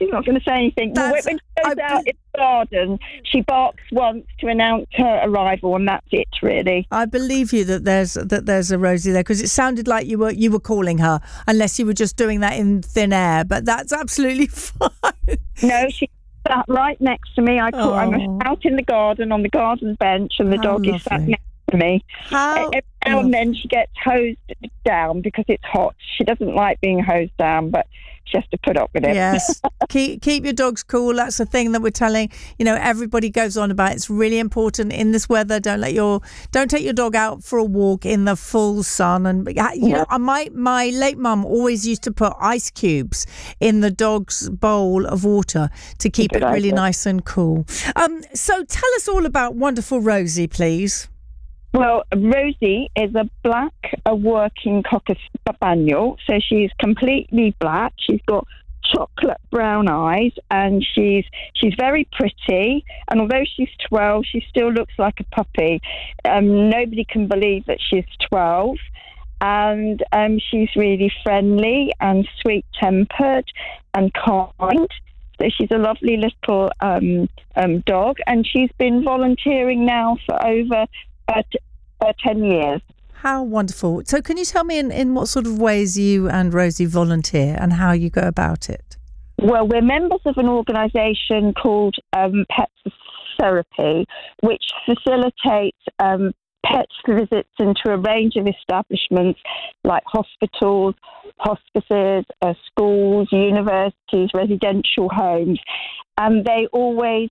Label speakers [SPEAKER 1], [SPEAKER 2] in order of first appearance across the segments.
[SPEAKER 1] she's not going to say anything. Well, when she goes out in the garden, she barks once to announce her arrival, and that's it, really.
[SPEAKER 2] I believe you that there's a Rosie there, because it sounded like you were calling her, unless you were just doing that in thin air. But that's absolutely fine.
[SPEAKER 1] No, she sat right next to me. I'm out in the garden on the garden bench, and the dog is sat next to me. Every now and then she gets hosed down because it's hot. She doesn't like being hosed down, but she has to put up with it.
[SPEAKER 2] Yes, keep your dogs cool. That's the thing that we're telling. Everybody goes on about. It's really important in this weather. Don't take your dog out for a walk in the full sun. And my late mum always used to put ice cubes in the dog's bowl of water to keep it really nice and cool. So tell us all about wonderful Rosie, please.
[SPEAKER 1] Well, Rosie is a working Cocker Spaniel, so she's completely black. She's got chocolate brown eyes, and she's very pretty. And although she's 12, she still looks like a puppy. Nobody can believe that she's 12. And she's really friendly and sweet-tempered and kind. So she's a lovely little dog, and she's been volunteering now for over 10 years.
[SPEAKER 2] How wonderful. So can you tell me in what sort of ways you and Rosie volunteer and how you go about it?
[SPEAKER 1] Well, we're members of an organisation called Pets Therapy, which facilitates pets visits into a range of establishments like hospitals, hospices, schools, universities, residential homes. And they always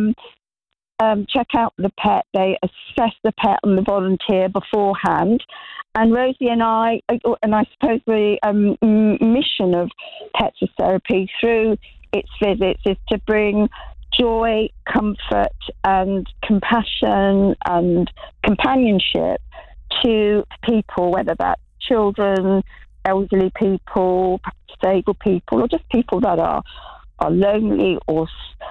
[SPEAKER 1] check out the pet. They assess the pet and the volunteer beforehand. And Rosie and I suppose the mission of Pets Therapy through its visits is to bring joy, comfort and compassion and companionship to people, whether that's children, elderly people, disabled people, or just people that are lonely or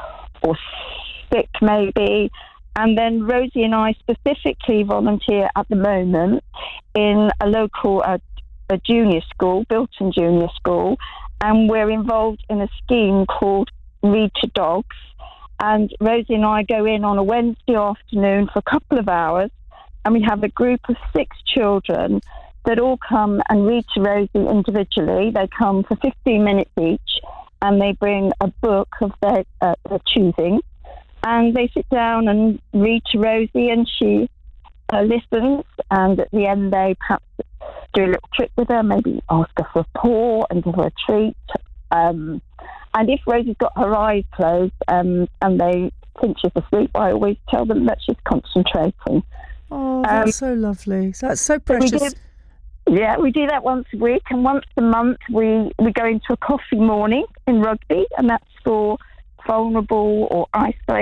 [SPEAKER 1] sick maybe. And then Rosie and I specifically volunteer at the moment in a local a junior school, Bilton Junior School, and we're involved in a scheme called Read to Dogs. And Rosie and I go in on a Wednesday afternoon for a couple of hours, and we have a group of 6 children that all come and read to Rosie individually. They come for 15 minutes each, and they bring a book of their choosing. And they sit down and read to Rosie, and she listens. And at the end, they perhaps do a little trick with her, maybe ask her for a paw and give her a treat. And if Rosie's got her eyes closed and they think she's asleep, I always tell them that she's concentrating.
[SPEAKER 2] Oh, that's so lovely. That's so precious.
[SPEAKER 1] We do that once a week. And once a month, we go into a coffee morning in Rugby, and that's for vulnerable or isolated